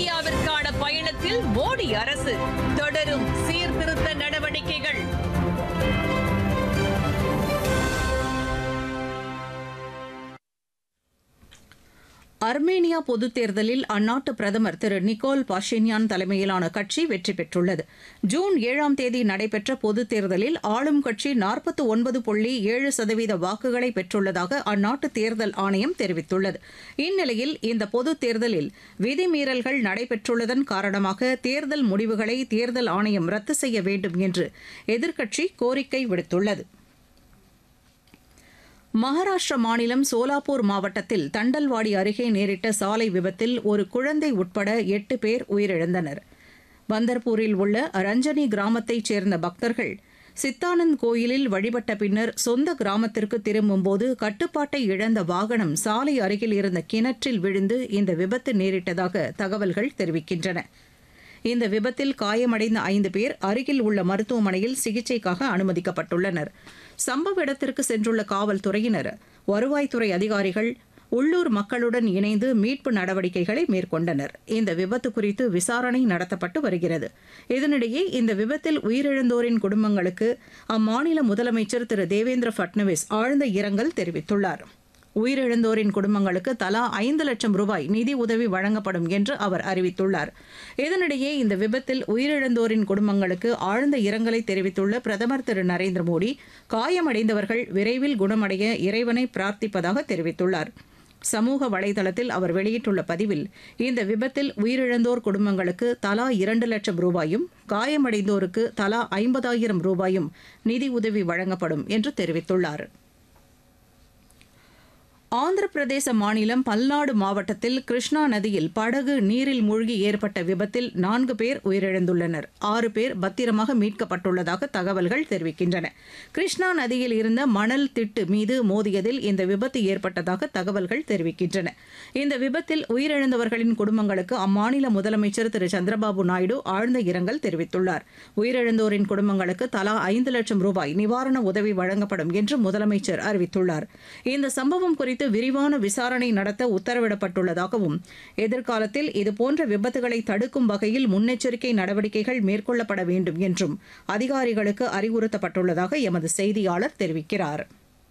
இந்தியாவிற்கான பயணத்தில் மோடி அரசு தொடரும் சீர்திருத்த நடவடிக்கைகள். அர்மேனியா பொதுத் தேர்தலில் அந்நாட்டு பிரதமர் திரு நிக்கோல் பாஷின்யான் தலைமையிலான கட்சி வெற்றி பெற்றுள்ளது. ஜூன் 7ஆம் தேதி நடைபெற்ற பொதுத் தேர்தலில் ஆளும் கட்சி 49.7% வாக்குகளை பெற்றுள்ளதாக அந்நாட்டு தேர்தல் ஆணையம் தெரிவித்துள்ளது. இந்நிலையில் இந்த பொதுத் தேர்தலில் விதிமீறல்கள் நடைபெற்றுள்ளதன் காரணமாக தேர்தல் முடிவுகளை தேர்தல் ஆணையம் ரத்து செய்ய வேண்டும் என்று எதிர்க்கட்சி கோரிக்கை விடுத்துள்ளது. மகாராஷ்டிர மாநிலம் சோலாப்பூர் மாவட்டத்தில் தண்டல்வாடி அருகே நேரிட்ட சாலை விபத்தில் ஒரு குழந்தை உட்பட 8 பேர் உயிரிழந்தனர். பந்தர்பூரில் உள்ள ரஞ்சனி கிராமத்தைச் சேர்ந்த பக்தர்கள் சித்தானந்த் கோயிலில் வழிபட்ட பின்னர் சொந்த கிராமத்திற்கு திரும்பும்போது கட்டுப்பாட்டை இழந்த வாகனம் சாலை அருகில் இருந்த கிணற்றில் விழுந்து இந்த விபத்து நேரிட்டதாக தகவல்கள் தெரிவிக்கின்றன. இந்த விபத்தில் காயமடைந்த 5 பேர் அருகில் உள்ள மருத்துவமனையில் சிகிச்சைக்காக அனுமதிக்கப்பட்டுள்ளனர். சம்பவ இடத்திற்கு சென்றுள்ள காவல்துறையினர், வருவாய்த்துறை அதிகாரிகள் உள்ளூர் மக்களுடன் இணைந்து மீட்பு நடவடிக்கைகளை மேற்கொண்டனர். இந்த விபத்து குறித்து விசாரணை நடத்தப்பட்டு வருகிறது. இதனிடையே இந்த விபத்தில் உயிரிழந்தோரின் குடும்பங்களுக்கு அம்மாநில முதலமைச்சர் திரு தேவேந்திர பட்னவிஸ் ஆழ்ந்த இரங்கல் தெரிவித்துள்ளார். உயிரிழந்தோரின் குடும்பங்களுக்கு தலா 5 லட்சம் ரூபாய் நிதி உதவி வழங்கப்படும் என்று அவர் அறிவித்துள்ளார். இதனிடையே இந்த விபத்தில் உயிரிழந்தோரின் குடும்பங்களுக்கு ஆழ்ந்த இரங்கலை தெரிவித்துள்ள பிரதமர் திரு நரேந்திர மோடி, காயமடைந்தவர்கள் விரைவில் குணமடைய இறைவனை பிரார்த்திப்பதாக தெரிவித்துள்ளார். சமூக வலைதளத்தில் அவர் வெளியிட்டுள்ள பதிவில், இந்த விபத்தில் உயிரிழந்தோர் குடும்பங்களுக்கு தலா 2 லட்சம் ரூபாயும், காயமடைந்தோருக்கு தலா 50,000 ரூபாயும் நிதி உதவி வழங்கப்படும் என்று தெரிவித்துள்ளார். ஆந்திர பிரதேச மாநிலம் பல்நாடு மாவட்டத்தில் கிருஷ்ணா நதியில் படகு நீரில் மூழ்கி ஏற்பட்ட விபத்தில் 4 பேர் உயிரிழந்துள்ளனர். 6 பேர் பத்திரமாக மீட்கப்பட்டுள்ளதாக தகவல்கள் தெரிவிக்கின்றன. கிருஷ்ணா நதியில் இருந்த மணல் திட்டு மீது மோதியதில் இந்த விபத்து ஏற்பட்டதாக தகவல்கள் தெரிவிக்கின்றன. இந்த விபத்தில் உயிரிழந்தவர்களின் குடும்பங்களுக்கு அம்மாநில முதலமைச்சர் திரு சந்திரபாபு நாயுடு ஆழ்ந்த இரங்கல் தெரிவித்துள்ளார். உயிரிழந்தோரின் குடும்பங்களுக்கு தலா 5 லட்சம் ரூபாய் நிவாரண உதவி வழங்கப்படும் என்று முதலமைச்சர் அறிவித்துள்ளார். இந்த சம்பவம் குறித்து விரிவான விசாரணை நடத்த உத்தரவிடப்பட்டுள்ளதாகவும், எதிர்காலத்தில் இதுபோன்ற விபத்துகளை தடுக்கும் வகையில் முன்னெச்சரிக்கை நடவடிக்கைகள் மேற்கொள்ளப்பட வேண்டும் என்றும் அதிகாரிகளுக்கு அறிவுறுத்தப்பட்டுள்ளதாக எமது செய்தியாளர் தெரிவிக்கிறார்.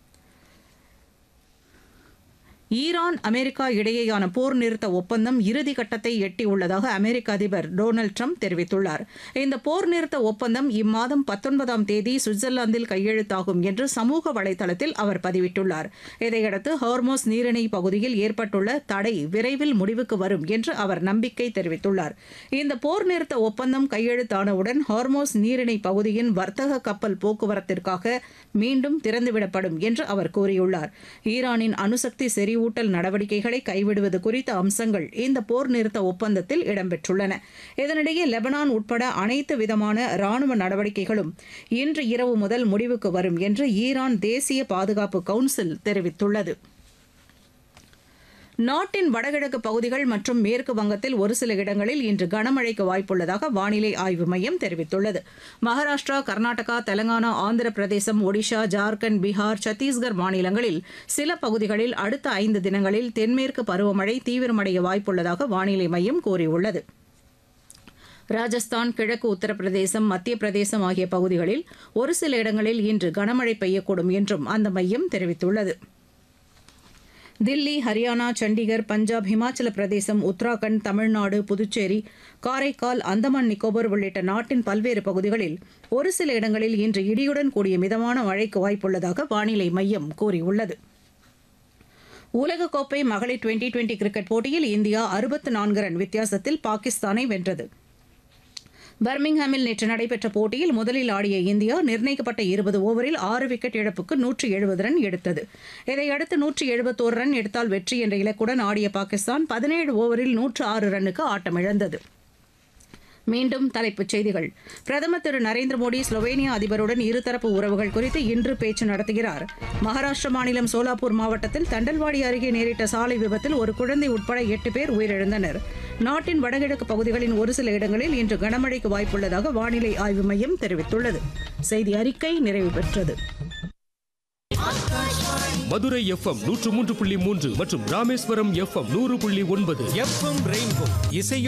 ஈரான் அமெரிக்கா இடையேயான போர் நிறுத்த ஒப்பந்தம் இறுதிக்கட்டத்தை எட்டியுள்ளதாக அமெரிக்க அதிபர் டொனால்டு ட்ரம்ப் தெரிவித்துள்ளார். இந்த போர் நிறுத்த ஒப்பந்தம் இம்மாதம் 19ஆம் தேதி சுவிட்சர்லாந்தில் கையெழுத்தாகும் என்று சமூக வலைதளத்தில் அவர் பதிவிட்டுள்ளார். இதையடுத்து ஹார்மோஸ் நீரிணை பகுதியில் ஏற்பட்டுள்ள தடை விரைவில் முடிவுக்கு வரும் என்று அவர் நம்பிக்கை தெரிவித்துள்ளார். இந்த போர் நிறுத்த ஒப்பந்தம் கையெழுத்தானவுடன் ஹார்மோஸ் நீரிணை பகுதியின் வர்த்தக கப்பல் போக்குவரத்திற்காக மீண்டும் திறந்துவிடப்படும் என்று அவர் கூறியுள்ளார். ஈரானின் அணுசக்தி ஊட்டல் நடவடிக்கைகளை கைவிடுவது குறித்த அம்சங்கள் இந்த போர் நிறுத்த ஒப்பந்தத்தில் இடம்பெற்றுள்ளன. இதனிடையே லெபனான் உட்பட அனைத்து விதமான ராணுவ நடவடிக்கைகளும் இன்று இரவு முதல் முடிவுக்கு வரும் என்று ஈரான் தேசிய பாதுகாப்பு கவுன்சில் தெரிவித்துள்ளது. நாட்டின் வடகிழக்கு பகுதிகள் மற்றும் மேற்கு வங்கத்தில் ஒரு சில இடங்களில் இன்று கனமழைக்கு வாய்ப்புள்ளதாக வானிலை ஆய்வு மையம் தெரிவித்துள்ளது. மகாராஷ்டிரா, கர்நாடகா, தெலங்கானா, ஆந்திர பிரதேசம், ஒடிஷா, ஜார்க்கண்ட், பீகார், சத்தீஸ்கர் மாநிலங்களில் சில பகுதிகளில் அடுத்த 5 தினங்களில் தென்மேற்கு பருவமழை தீவிரமடைய வாய்ப்புள்ளதாக வானிலை மையம் கூறியுள்ளது. ராஜஸ்தான், கிழக்கு உத்தரப்பிரதேசம், மத்திய பிரதேசம் ஆகிய பகுதிகளில் ஒரு சில இடங்களில் இன்று கனமழை பெய்யக்கூடும் என்றும் அந்த மையம் தெரிவித்துள்ளது. தில்லி, ஹரியானா, சண்டிகர், பஞ்சாப், ஹிமாச்சல பிரதேசம், உத்தராகண்ட், தமிழ்நாடு, புதுச்சேரி, காரைக்கால், அந்தமான் நிக்கோபர் உள்ளிட்ட நாட்டின் பல்வேறு பகுதிகளில் ஒரு சில இடங்களில் இன்று இடியுடன் கூடிய மிதமான மழைக்கு வாய்ப்புள்ளதாக வானிலை மையம் கூறியுள்ளது. உலகக்கோப்பை மகளிர் 2020 கிரிக்கெட் போட்டியில் இந்தியா 64 ரன் வித்தியாசத்தில் பாகிஸ்தானை வென்றது. பர்மிங்ஹாமில் நேற்று நடைபெற்ற போட்டியில் முதலில் ஆடிய இந்தியா நிர்ணயிக்கப்பட்ட 20 ஓவரில் 6 விக்கெட் இழப்புக்கு 170 ரன் எடுத்தது. இதையடுத்து 171 ரன் எடுத்தால் வெற்றி என்ற இலக்குடன் ஆடிய பாகிஸ்தான் 17 ஓவரில் 106 ரன்னுக்கு ஆட்டமிழந்தது. மீண்டும் தலைப்புச் செய்திகள். பிரதமர் திரு நரேந்திர மோடி ஸ்லோவேனியா அதிபருடன் இருதரப்பு உறவுகள் குறித்து இன்று பேச்சு நடத்துகிறார். மகாராஷ்டிர மாநிலம் சோலாப்பூர் மாவட்டத்தில் தண்டல்வாடி அருகே நேரிட்ட சாலை விபத்தில் ஒரு குழந்தை உட்பட 8 பேர் உயிரிழந்தனர். நாட்டின் வடகிழக்கு பகுதிகளின் ஒரு சில இடங்களில் இன்று கனமழைக்கு வாய்ப்புள்ளதாக வானிலை ஆய்வு மையம் தெரிவித்துள்ளது. செய்தி அறிக்கை நிறைவு பெற்றது. மதுரை FM 103.3 மற்றும் ராமேஸ்வரம் FM 100.9 FM ரெயின்போ இசை